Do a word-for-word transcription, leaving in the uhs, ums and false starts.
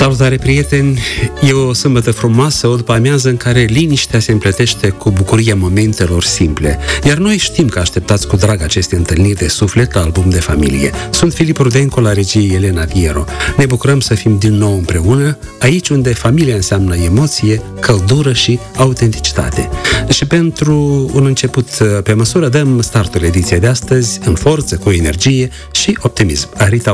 Salutare, prieteni! E o sâmbătă frumoasă, o după-amiază în care liniștea se împletește cu bucuria momentelor simple. Iar noi știm că așteptați cu drag aceste întâlniri de suflet la Album de Familie. Sunt Filip Rudenco, la regie Elena Viero. Ne bucurăm să fim din nou împreună, aici unde familia înseamnă emoție, căldură și autenticitate. Și pentru un început pe măsură dăm startul ediției de astăzi în forță, cu energie și optimism. Rita